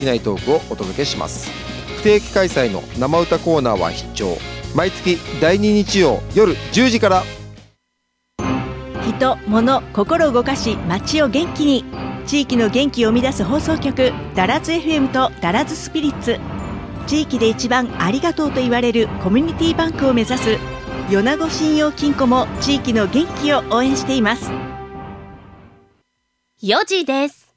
ないトークをお届けします。不定期開催の生歌コーナーは必聴。毎月第2日曜夜10時から。 人、物、心を動かし街を元気に。地域の元気を生み出す放送局ダラズ FM とダラズスピリッツ。地域で一番ありがとうと言われるコミュニティバンクを目指す米子信用金庫も地域の元気を応援しています。 4時です。